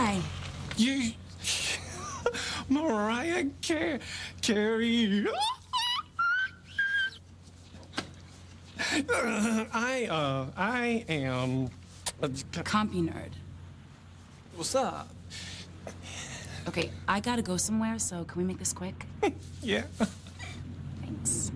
Hi. You, Mariah Carey. I am. Compy nerd. What's up? Okay, I gotta go somewhere, so can we make this quick? Yeah. Thanks.